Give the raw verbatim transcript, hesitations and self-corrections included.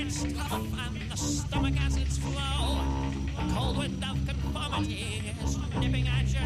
it's tough and the stomach acids flow. The cold wind of conformity is nipping at you